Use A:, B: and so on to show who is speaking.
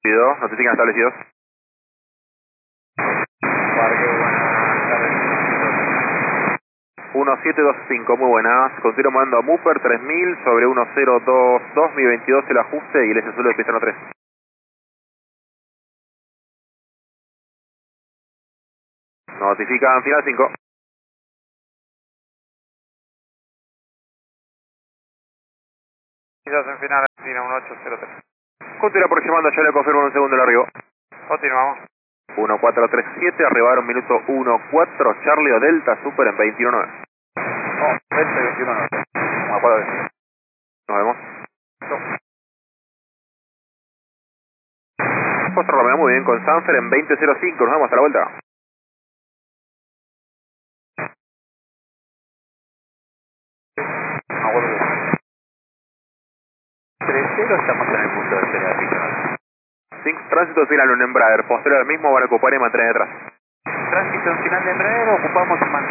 A: Notifican establecidos.
B: Parque, buenas tardes.
A: 1725, muy buenas. Continúo mandando a Mooper 3000 sobre 1022, mi 22 el ajuste y el S solo de pista 3. Notifican final 5.
B: En final, Argentina 1803.
A: Continúa aproximando, ya le confirmo en un segundo el arribo.
B: Continuamos.
A: 1437, arribaron minuto 14, Charlie o Delta Super en 219.
B: Oh, 21 no sé. No me acuerdo bien.
A: Nos vemos. Foster Romeo, muy bien, con Sanfer en 2005, nos vemos hasta la vuelta.
B: No me acuerdo bien. 3-0 estamos en el punto de aceleración.
A: Tránsito final en Embraer, posterior al mismo van a ocupar y mantener detrás.
B: Tránsito en final de Embraer, ocupamos y mantenemos.